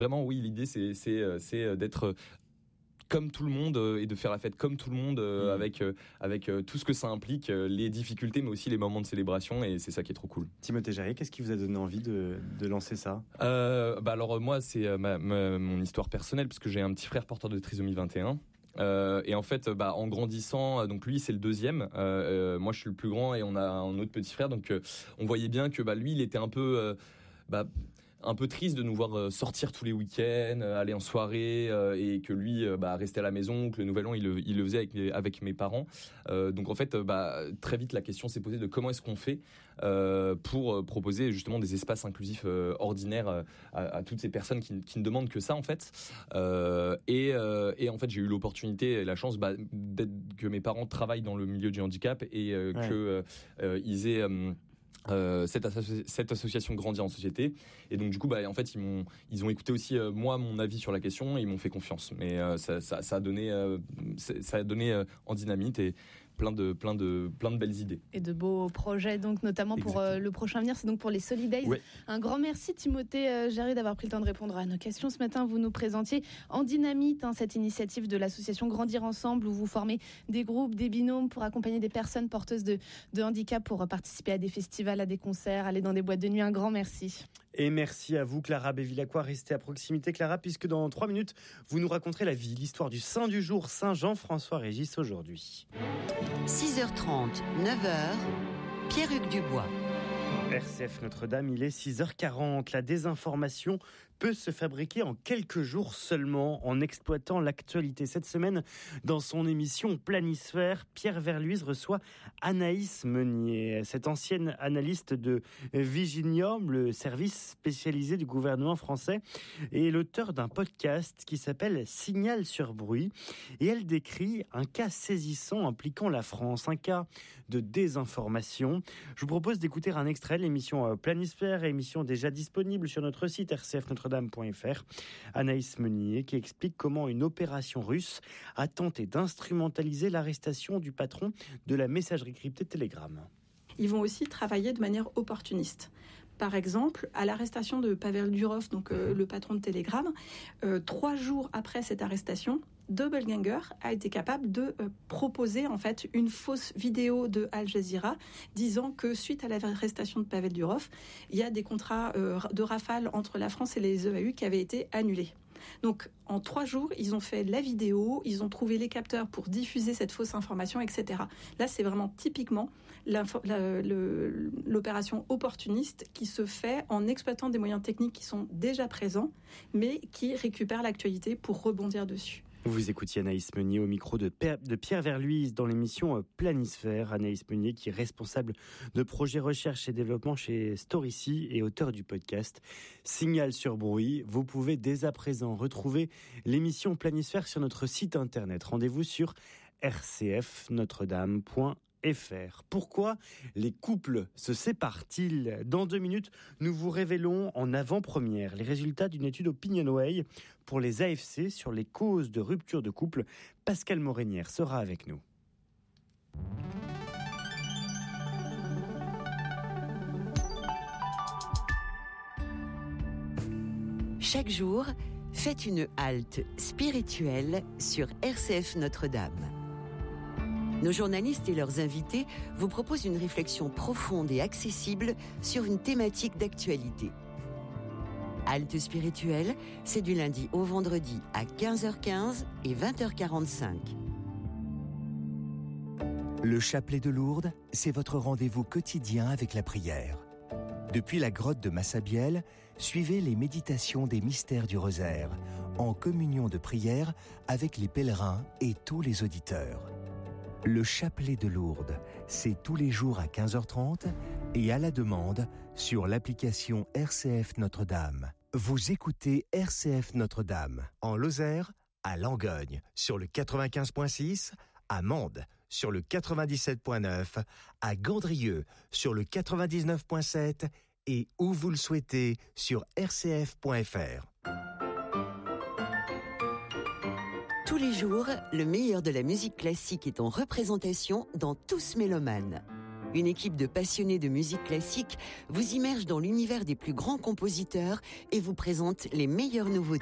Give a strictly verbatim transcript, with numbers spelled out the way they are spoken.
Vraiment, oui, l'idée, c'est, c'est, c'est d'être comme tout le monde et de faire la fête comme tout le monde, mmh. avec, avec tout ce que ça implique, les difficultés, mais aussi les moments de célébration, et c'est ça qui est trop cool. Timothée Jarry, qu'est-ce qui vous a donné envie de, de lancer ça ? euh, bah Alors, moi, c'est ma, ma, mon histoire personnelle, puisque j'ai un petit frère porteur de trisomie vingt et un. Euh, et en fait, bah, en grandissant, donc lui c'est le deuxième, euh, euh, moi je suis le plus grand et on a un autre petit frère, donc euh, on voyait bien que bah, lui il était un peu... Euh, bah, un peu triste de nous voir sortir tous les week-ends, aller en soirée, euh, et que lui bah, restait à la maison, que le nouvel an il le, il le faisait avec mes, avec mes parents. Euh, donc en fait, bah, très vite la question s'est posée de comment est-ce qu'on fait euh, pour proposer justement des espaces inclusifs euh, ordinaires euh, à, à toutes ces personnes qui, qui ne demandent que ça en fait. Euh, et, euh, et en fait j'ai eu l'opportunité et la chance bah, d'être, que mes parents travaillent dans le milieu du handicap et euh, ouais. que euh, ils aient euh, Euh, cette, asso- cette association Grandir en société, et donc du coup bah en fait ils m'ont ils ont écouté aussi euh, moi mon avis sur la question et ils m'ont fait confiance, mais euh, ça, ça ça a donné euh, ça a donné euh, en dynamite et plein de plein de plein de belles idées et de beaux projets, donc notamment pour euh, le prochain avenir, c'est donc pour les Solidays. Ouais. Un grand merci Timothée euh, Jarry d'avoir pris le temps de répondre à nos questions ce matin. Vous nous présentiez en dynamite hein, cette initiative de l'association Grandir Ensemble où vous formez des groupes, des binômes pour accompagner des personnes porteuses de de handicap pour participer à des festivals, à des concerts, aller dans des boîtes de nuit. Un grand merci. Et merci à vous Clara Bévilacqua, restez à proximité Clara, puisque dans trois minutes vous nous raconterez la vie, l'histoire du saint du jour, Saint Jean-François Régis aujourd'hui. six heures trente, neuf heures, Pierre-Hugues Dubois. R C F Notre-Dame, il est six heures quarante. La désinformation peut se fabriquer en quelques jours seulement en exploitant l'actualité. Cette semaine, dans son émission Planisphère, Pierre Verluise reçoit Anaïs Meunier. Cette ancienne analyste de Viginium, le service spécialisé du gouvernement français, est l'auteur d'un podcast qui s'appelle Signal sur bruit. Et elle décrit un cas saisissant impliquant la France, un cas de désinformation. Je vous propose d'écouter un extrait de l'émission Planisphère, émission déjà disponible sur notre site r c f notre dame point f r. Anaïs Meunier qui explique comment une opération russe a tenté d'instrumentaliser l'arrestation du patron de la messagerie cryptée Telegram. Ils vont aussi travailler de manière opportuniste. Par exemple, à l'arrestation de Pavel Durov, donc euh, le patron de Telegram, euh, trois jours après cette arrestation, Doppelganger a été capable de euh, proposer en fait une fausse vidéo de Al Jazeera disant que suite à l'arrestation de Pavel Durov, il y a des contrats euh, de rafale entre la France et les E A U qui avaient été annulés. Donc, en trois jours, ils ont fait la vidéo, ils ont trouvé les capteurs pour diffuser cette fausse information, et cetera. Là, c'est vraiment typiquement la, le, l'opération opportuniste qui se fait en exploitant des moyens techniques qui sont déjà présents, mais qui récupèrent l'actualité pour rebondir dessus. Vous écoutiez Anaïs Meunier au micro de, Père, de Pierre Verluise dans l'émission Planisphère. Anaïs Meunier qui est responsable de projet recherche et développement chez Storycy et auteur du podcast Signal sur bruit. Vous pouvez dès à présent retrouver l'émission Planisphère sur notre site internet. Rendez-vous sur r c f notre dame point f r. Pourquoi les couples se séparent-ils ? Dans deux minutes, nous vous révélons en avant-première les résultats d'une étude Opinionway pour les A F C sur les causes de rupture de couple. Pascal Morinière sera avec nous. Chaque jour, faites une halte spirituelle sur R C F Notre-Dame. Nos journalistes et leurs invités vous proposent une réflexion profonde et accessible sur une thématique d'actualité. Halte spirituelle, c'est du lundi au vendredi à quinze heures quinze et vingt heures quarante-cinq. Le chapelet de Lourdes, c'est votre rendez-vous quotidien avec la prière. Depuis la grotte de Massabielle, suivez les méditations des mystères du rosaire, en communion de prière avec les pèlerins et tous les auditeurs. Le chapelet de Lourdes, c'est tous les jours à quinze heures trente et à la demande sur l'application R C F Notre-Dame. Vous écoutez R C F Notre-Dame en Lozère, à Langogne, sur le quatre-vingt-quinze virgule six, à Mende, sur le quatre-vingt-dix-sept virgule neuf, à Gandrieux, sur le quatre-vingt-dix-neuf virgule sept et où vous le souhaitez sur r c f point f r. Tous les jours, le meilleur de la musique classique est en représentation dans Tous Mélomanes. Une équipe de passionnés de musique classique vous immerge dans l'univers des plus grands compositeurs et vous présente les meilleures nouveautés.